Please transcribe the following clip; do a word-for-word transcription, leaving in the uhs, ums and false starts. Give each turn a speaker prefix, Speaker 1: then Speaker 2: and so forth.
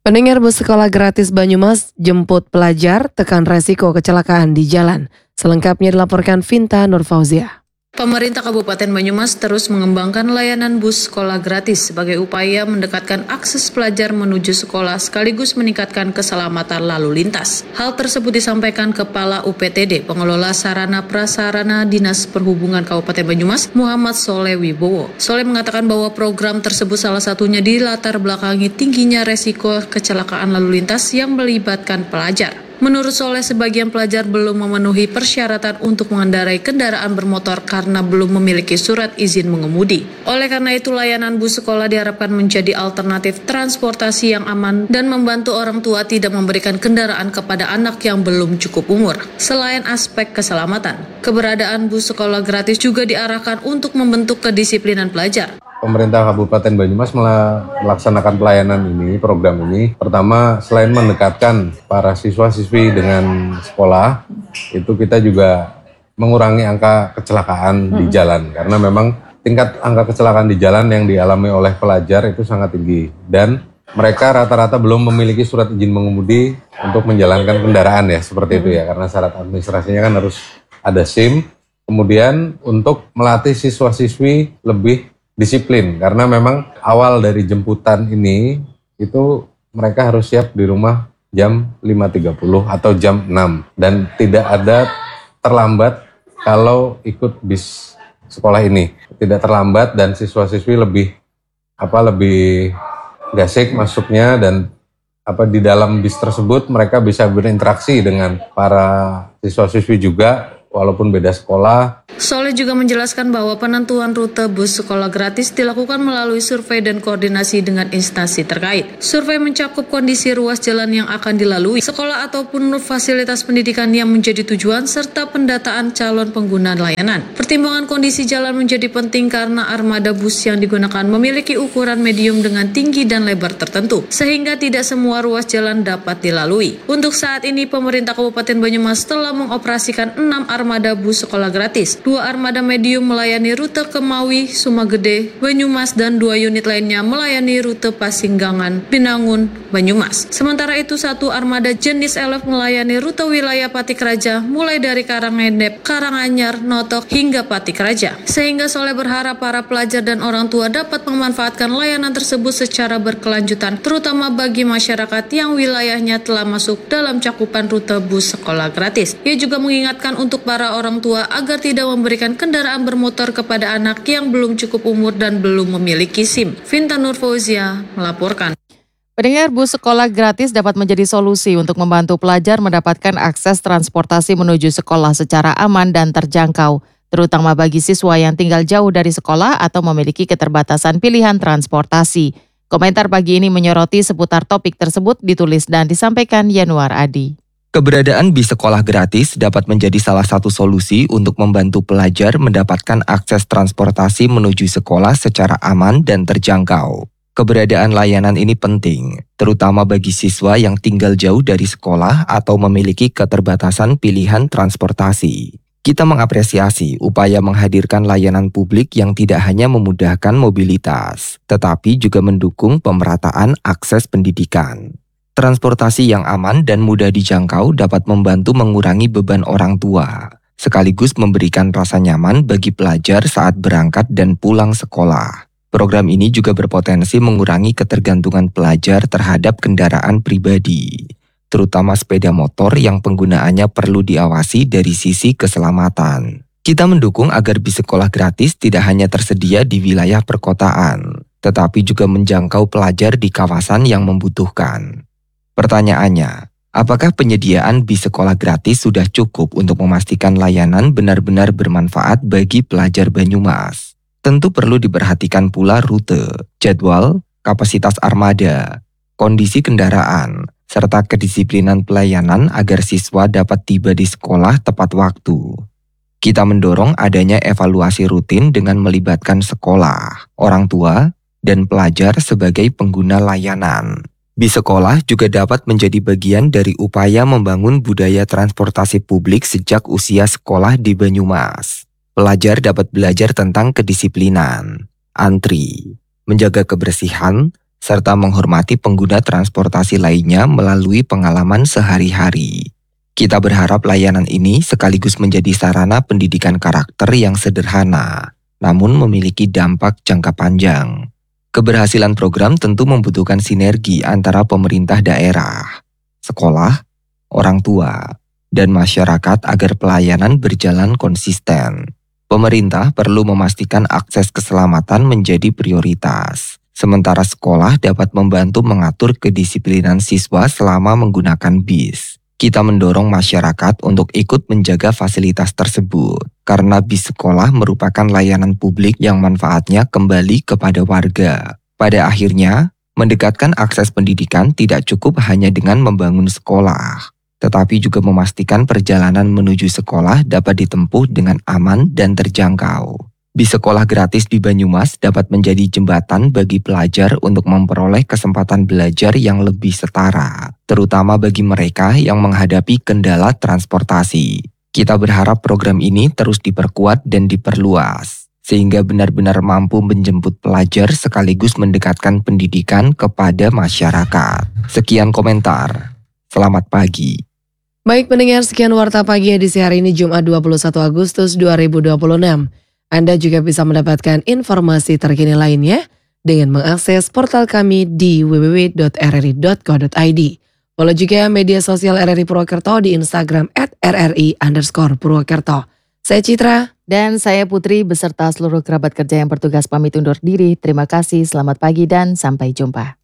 Speaker 1: Pendengar bus sekolah gratis Banyumas, jemput pelajar, tekan resiko kecelakaan di jalan. Selengkapnya dilaporkan Vinta Nurfauzia.
Speaker 2: Pemerintah Kabupaten Banyumas terus mengembangkan layanan bus sekolah gratis sebagai upaya mendekatkan akses pelajar menuju sekolah sekaligus meningkatkan keselamatan lalu lintas. Hal tersebut disampaikan Kepala U P T D Pengelola Sarana Prasarana Dinas Perhubungan Kabupaten Banyumas, Muhammad Soleh Wibowo. Soleh mengatakan bahwa program tersebut salah satunya dilatar belakangi tingginya resiko kecelakaan lalu lintas yang melibatkan pelajar. Menurut Soleh, sebagian pelajar belum memenuhi persyaratan untuk mengendarai kendaraan bermotor karena belum memiliki surat izin mengemudi. Oleh karena itu, layanan bus sekolah diharapkan menjadi alternatif transportasi yang aman dan membantu orang tua tidak memberikan kendaraan kepada anak yang belum cukup umur. Selain aspek keselamatan, keberadaan bus sekolah gratis juga diarahkan untuk membentuk kedisiplinan pelajar.
Speaker 3: Pemerintah Kabupaten Banyumas melaksanakan pelayanan ini, program ini. Pertama, selain mendekatkan para siswa-siswi dengan sekolah, itu kita juga mengurangi angka kecelakaan hmm. di jalan. Karena memang tingkat angka kecelakaan di jalan yang dialami oleh pelajar itu sangat tinggi. Dan mereka rata-rata belum memiliki surat izin mengemudi untuk menjalankan kendaraan ya, seperti hmm. itu ya. Karena syarat administrasinya kan harus ada SIM. Kemudian untuk melatih siswa-siswi lebih disiplin, karena memang awal dari jemputan ini itu mereka harus siap di rumah jam lima tiga puluh atau jam enam dan tidak ada terlambat kalau ikut bis sekolah ini. Tidak terlambat dan siswa-siswi lebih apa lebih gasik masuknya dan apa di dalam bis tersebut mereka bisa berinteraksi dengan para siswa-siswi juga walaupun beda sekolah.
Speaker 2: Soleh juga menjelaskan bahwa penentuan rute bus sekolah gratis dilakukan melalui survei dan koordinasi dengan instansi terkait. Survei mencakup kondisi ruas jalan yang akan dilalui, sekolah ataupun fasilitas pendidikan yang menjadi tujuan, serta pendataan calon pengguna layanan. Pertimbangan kondisi jalan menjadi penting karena armada bus yang digunakan memiliki ukuran medium dengan tinggi dan lebar tertentu, sehingga tidak semua ruas jalan dapat dilalui. Untuk saat ini, pemerintah Kabupaten Banyumas telah mengoperasikan enam armada bus sekolah gratis. Dua armada medium melayani rute Kemawi, Sumagede, Banyumas, dan dua unit lainnya melayani rute Pasinggangan, Binangun, Banyumas. Sementara itu, satu armada jenis Elf melayani rute wilayah Patikaraja, mulai dari Karangedep, Karanganyar, Notok, hingga Patikaraja. Sehingga Soleh berharap para pelajar dan orang tua dapat memanfaatkan layanan tersebut secara berkelanjutan, terutama bagi masyarakat yang wilayahnya telah masuk dalam cakupan rute bus sekolah gratis. Ia juga mengingatkan untuk para orang tua agar tidak memberikan kendaraan bermotor kepada anak yang belum cukup umur dan belum memiliki SIM. Vinta Nurfauzia melaporkan.
Speaker 4: Pendengar, bus sekolah gratis dapat menjadi solusi untuk membantu pelajar mendapatkan akses transportasi menuju sekolah secara aman dan terjangkau, terutama bagi siswa yang tinggal jauh dari sekolah atau memiliki keterbatasan pilihan transportasi. Komentar pagi ini menyoroti seputar topik tersebut ditulis dan disampaikan Yanuar Adi.
Speaker 5: Keberadaan bis sekolah gratis dapat menjadi salah satu solusi untuk membantu pelajar mendapatkan akses transportasi menuju sekolah secara aman dan terjangkau. Keberadaan layanan ini penting, terutama bagi siswa yang tinggal jauh dari sekolah atau memiliki keterbatasan pilihan transportasi. Kita mengapresiasi upaya menghadirkan layanan publik yang tidak hanya memudahkan mobilitas, tetapi juga mendukung pemerataan akses pendidikan. Transportasi yang aman dan mudah dijangkau dapat membantu mengurangi beban orang tua, sekaligus memberikan rasa nyaman bagi pelajar saat berangkat dan pulang sekolah. Program ini juga berpotensi mengurangi ketergantungan pelajar terhadap kendaraan pribadi, terutama sepeda motor yang penggunaannya perlu diawasi dari sisi keselamatan. Kita mendukung agar bis sekolah gratis tidak hanya tersedia di wilayah perkotaan, tetapi juga menjangkau pelajar di kawasan yang membutuhkan. Pertanyaannya, apakah penyediaan bis sekolah gratis sudah cukup untuk memastikan layanan benar-benar bermanfaat bagi pelajar Banyumas? Tentu perlu diperhatikan pula rute, jadwal, kapasitas armada, kondisi kendaraan, serta kedisiplinan pelayanan agar siswa dapat tiba di sekolah tepat waktu. Kita mendorong adanya evaluasi rutin dengan melibatkan sekolah, orang tua, dan pelajar sebagai pengguna layanan. Bis sekolah juga dapat menjadi bagian dari upaya membangun budaya transportasi publik sejak usia sekolah di Banyumas. Pelajar dapat belajar tentang kedisiplinan, antri, menjaga kebersihan, serta menghormati pengguna transportasi lainnya melalui pengalaman sehari-hari. Kita berharap layanan ini sekaligus menjadi sarana pendidikan karakter yang sederhana, namun memiliki dampak jangka panjang. Keberhasilan program tentu membutuhkan sinergi antara pemerintah daerah, sekolah, orang tua, dan masyarakat agar pelayanan berjalan konsisten. Pemerintah perlu memastikan akses keselamatan menjadi prioritas. Sementara sekolah dapat membantu mengatur kedisiplinan siswa selama menggunakan bis. Kita mendorong masyarakat untuk ikut menjaga fasilitas tersebut, karena bis sekolah merupakan layanan publik yang manfaatnya kembali kepada warga. Pada akhirnya, mendekatkan akses pendidikan tidak cukup hanya dengan membangun sekolah, tetapi juga memastikan perjalanan menuju sekolah dapat ditempuh dengan aman dan terjangkau. Bis sekolah gratis di Banyumas dapat menjadi jembatan bagi pelajar untuk memperoleh kesempatan belajar yang lebih setara, terutama bagi mereka yang menghadapi kendala transportasi. Kita berharap program ini terus diperkuat dan diperluas, sehingga benar-benar mampu menjemput pelajar sekaligus mendekatkan pendidikan kepada masyarakat. Sekian komentar. Selamat pagi.
Speaker 1: Baik pendengar, sekian Warta Pagi edisi hari ini Jumat dua puluh satu Agustus dua ribu dua puluh enam. Anda juga bisa mendapatkan informasi terkini lainnya dengan mengakses portal kami di w w w dot r r i dot co dot i d. Follow juga media sosial R R I Purwokerto di Instagram at r r i underscore Purwokerto. Saya Citra.
Speaker 4: Dan saya Putri beserta seluruh kerabat kerja yang bertugas pamit undur diri. Terima kasih, selamat pagi dan sampai jumpa.